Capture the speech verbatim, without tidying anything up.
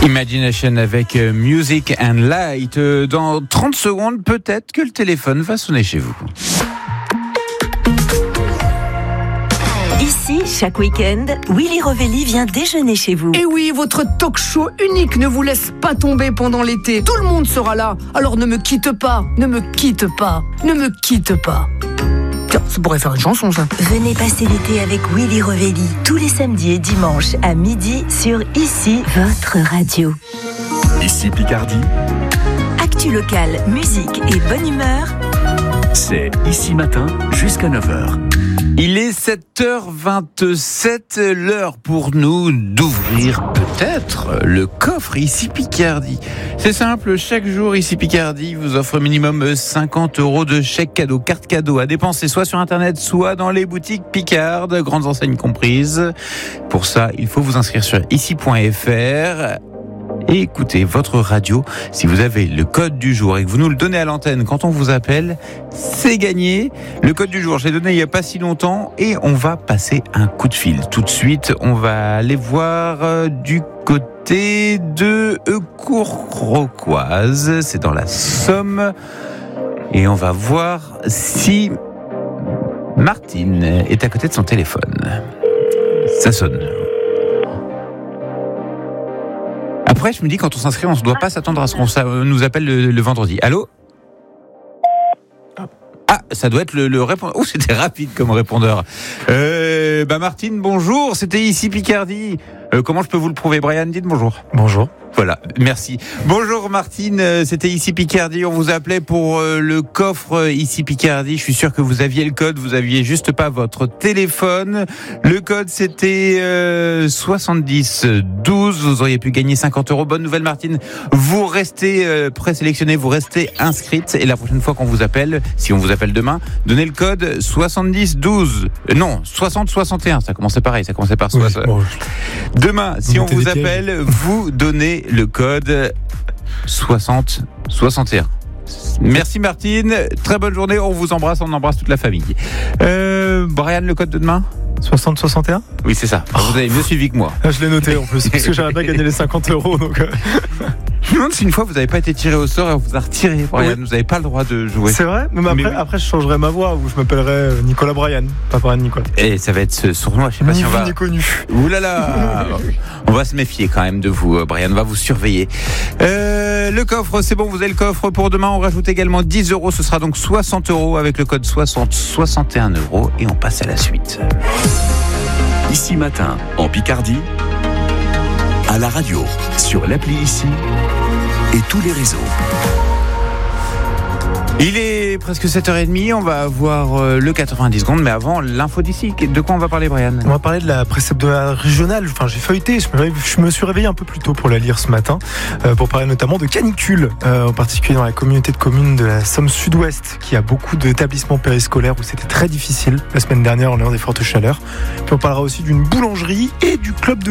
Imagination avec Music and Light. Dans trente secondes, peut-être que le téléphone va sonner chez vous. Ici, chaque week-end, Willy Rovelli vient déjeuner chez vous. Et oui, votre talk show unique ne vous laisse pas tomber pendant l'été. Tout le monde sera là, alors ne me quitte pas, ne me quitte pas, ne me quitte pas. Tiens, ça pourrait faire une chanson, ça. Venez passer l'été avec Willy Rovelli, tous les samedis et dimanches à midi sur Ici, votre radio. Ici Picardie. Actu locale, musique et bonne humeur. C'est Ici Matin jusqu'à neuf heures. Il est sept heures vingt-sept, l'heure pour nous d'ouvrir peut-être le coffre Ici Picardie. C'est simple, chaque jour Ici Picardie vous offre minimum cinquante euros de chèque cadeau, carte cadeau à dépenser soit sur internet, soit dans les boutiques Picard, grandes enseignes comprises. Pour ça, il faut vous inscrire sur ici point f r. Et écoutez votre radio. Si vous avez le code du jour et que vous nous le donnez à l'antenne quand on vous appelle, c'est gagné. Le code du jour, je l'ai donné il n'y a pas si longtemps et on va passer un coup de fil. Tout de suite, on va aller voir euh, du côté de Courcrocoise. C'est dans la Somme. Et on va voir si Martine est à côté de son téléphone. Ça sonne. Après, je me dis, quand on s'inscrit, on ne doit pas s'attendre à ce qu'on nous appelle le, le vendredi. Allô ? Ah, ça doit être le, le répondeur. Oh, c'était rapide comme répondeur. Euh, bah Martine, bonjour. C'était Ici Picardie. Euh, comment je peux vous le prouver, Brian ? Dites bonjour. Bonjour. Voilà, merci. Bonjour Martine, c'était Ici Picardie, on vous appelait pour le coffre Ici Picardie. Je suis sûr que vous aviez le code, vous aviez juste pas votre téléphone. Le code c'était euh, soixante-dix douze, vous auriez pu gagner cinquante euros. Bonne nouvelle Martine, vous restez euh, présélectionnée, vous restez inscrite et la prochaine fois qu'on vous appelle, si on vous appelle demain, donnez le code soixante-dix douze. Euh, non, soixante soixante et un, ça commençait pareil, ça commençait par soixante. Oui, bon. Demain, si on vous appelle, vous donnez le code soixante soixante et un. Merci Martine, très bonne journée, on vous embrasse, on embrasse toute la famille. Euh, Brian, le code de demain ? soixante soixante et un ? Oui, c'est ça. Alors, vous avez mieux suivi que moi. Je l'ai noté en plus, parce que j'avais pas gagné les cinquante euros. Donc euh... Je me demande si une fois vous n'avez pas été tiré au sort et on vous a retiré. Brian, oui. Vous n'avez pas le droit de jouer. C'est vrai, mais après, mais... après je changerai ma voix, où je m'appellerai Nicolas Brian, pas Brian Nicolas. Et ça va être ce sournois, je sais pas ni si on vu, va... ni connu. Ouh là là. On va se méfier quand même de vous, Brian, on va vous surveiller. Euh, le coffre, c'est bon, vous avez le coffre pour demain. On rajoute également dix euros, ce sera donc soixante euros avec le code soixante soixante et un euros et on passe à la suite. Ici Matin, en Picardie, à la radio, sur l'appli Ici et tous les réseaux. Il est presque sept heures trente, on va avoir le quatre-vingt-dix secondes, mais avant, l'info d'ici. De quoi on va parler, Brian ? On va parler de la préceptorale régionale. Enfin, j'ai feuilleté, je me suis réveillé un peu plus tôt pour la lire ce matin, euh, pour parler notamment de canicule, euh, en particulier dans la communauté de communes de la Somme Sud-Ouest, qui a beaucoup d'établissements périscolaires où c'était très difficile la semaine dernière en l'heure des fortes chaleurs. Puis on parlera aussi d'une boulangerie et du club de